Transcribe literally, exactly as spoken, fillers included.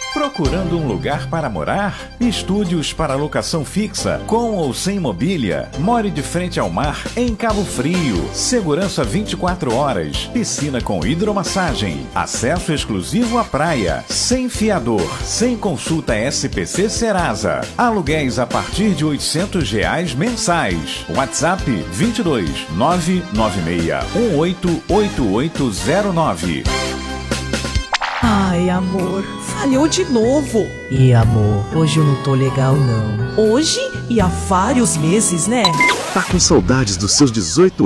Procurando um lugar para morar? Estúdios para locação fixa, com ou sem mobília. More de frente ao mar, em Cabo Frio. Segurança vinte e quatro horas. Piscina com hidromassagem. Acesso exclusivo à praia. Sem fiador. Sem consulta S P C Serasa. Aluguéis a partir de oitocentos reais mensais. WhatsApp vinte e dois nove nove seis um oito oito oito zero nove. Ai, amor, falhou de novo. E amor, hoje eu não tô legal não. Hoje e há vários meses, né? Tá com saudades dos seus dezoito